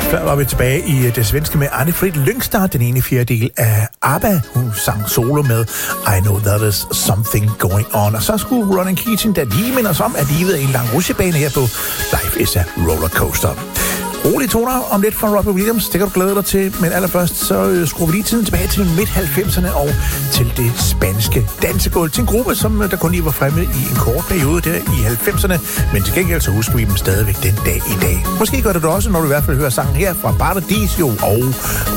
Før var vi tilbage i det svenske med Anne-Frid Lyngstad, den ene fjerdedel af ABBA. Hun sang solo med I Know There's Something Going On. Og så skulle Ronan Keating da lige minde os om, at livet er en lang rutsjebane her på Life is a Rollercoaster. Rolige toner om lidt fra Robbie Williams, det kan du glæde dig til, men allerførst så skruer vi lige tiden tilbage til midt-90'erne og til det spanske dansegulv, til en gruppe, som der kun lige var fremme i en kort periode der i 90'erne, men til gengæld så husker vi dem stadigvæk den dag i dag. Måske gør det også, når du i hvert fald hører sangen her fra Paradiso og